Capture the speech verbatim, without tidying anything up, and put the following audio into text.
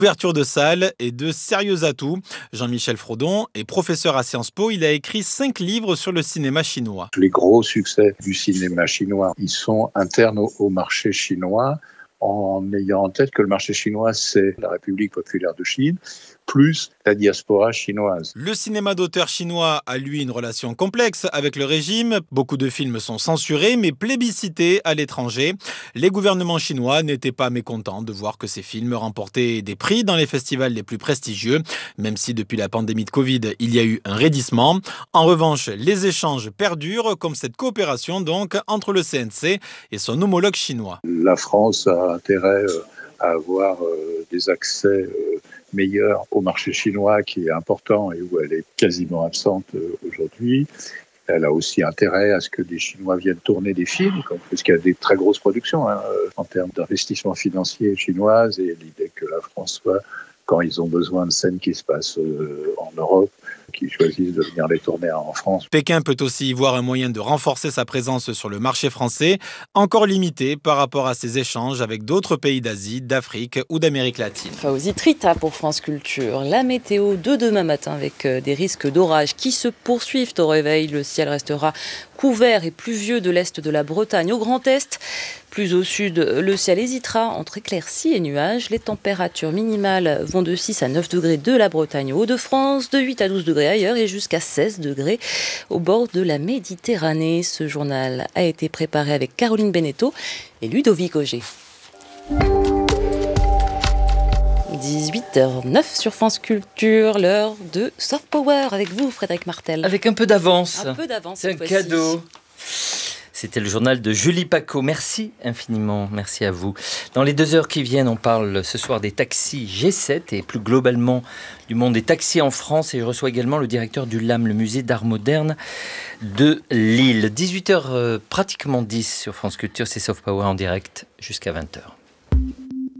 Ouverture de salle et de sérieux atouts. Jean-Michel Frodon est professeur à Sciences Po. Il a écrit cinq livres sur le cinéma chinois. Les gros succès du cinéma chinois, ils sont internes au, au marché chinois, en ayant en tête que le marché chinois, c'est la République populaire de Chine, plus la diaspora chinoise. Le cinéma d'auteur chinois a, lui, une relation complexe avec le régime. Beaucoup de films sont censurés, mais plébiscités à l'étranger. Les gouvernements chinois n'étaient pas mécontents de voir que ces films remportaient des prix dans les festivals les plus prestigieux, même si depuis la pandémie de Covid, il y a eu un raidissement. En revanche, les échanges perdurent, comme cette coopération donc entre le C N C et son homologue chinois. La France a intérêt à avoir des accès meilleurs au marché chinois qui est important et où elle est quasiment absente aujourd'hui. Elle a aussi intérêt à ce que des Chinois viennent tourner des films, parce qu'il y a des très grosses productions hein, en termes d'investissement financier chinoise, et l'idée que la France soit, quand ils ont besoin de scènes qui se passent en Europe, qui choisissent de venir les tourner en France. Pékin peut aussi y voir un moyen de renforcer sa présence sur le marché français, encore limité par rapport à ses échanges avec d'autres pays d'Asie, d'Afrique ou d'Amérique latine. Fawzi Trita pour France Culture. La météo de demain matin avec des risques d'orage qui se poursuivent au réveil. Le ciel restera couvert et pluvieux de l'est de la Bretagne au Grand Est. Plus au sud, le ciel hésitera entre éclaircies et nuages. Les températures minimales vont de six à neuf degrés de la Bretagne aux Hauts-de-France, de huit à douze degrés ailleurs et jusqu'à seize degrés au bord de la Méditerranée. Ce journal a été préparé avec Caroline Beneteau et Ludovic Auger. dix-huit heures neuf sur France Culture, l'heure de Soft Power avec vous, Frédéric Martel. Avec un peu d'avance. Un peu d'avance, c'est un cette cadeau. C'était le journal de Julie Paco. Merci infiniment, merci à vous. Dans les deux heures qui viennent, on parle ce soir des taxis G sept et plus globalement du monde des taxis en France. Et je reçois également le directeur du L A M, le musée d'art moderne de Lille. dix-huit heures, euh, pratiquement dix sur France Culture, c'est Soft Power en direct jusqu'à vingt heures.